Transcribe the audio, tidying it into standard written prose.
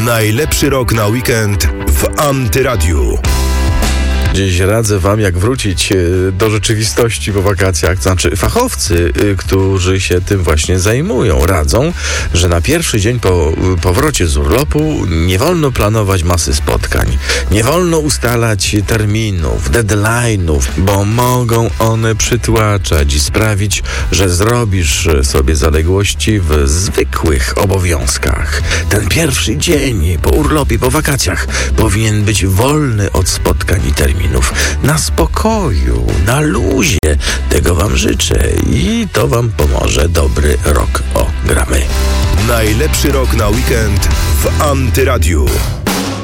Najlepszy rok na weekend w Antyradiu. Dziś radzę wam, jak wrócić do rzeczywistości po wakacjach. Znaczy, fachowcy, którzy się tym właśnie zajmują, radzą, że na pierwszy dzień po powrocie z urlopu nie wolno planować masy spotkań. Nie wolno ustalać terminów, deadline'ów, bo mogą one przytłaczać i sprawić, że zrobisz sobie zaległości w zwykłych obowiązkach. Ten pierwszy dzień po urlopie, po wakacjach powinien być wolny od spotkań i terminów. Na spokoju, na luzie. Tego wam życzę i to wam pomoże dobry rok. O, gramy. Najlepszy rok na weekend w Antyradiu.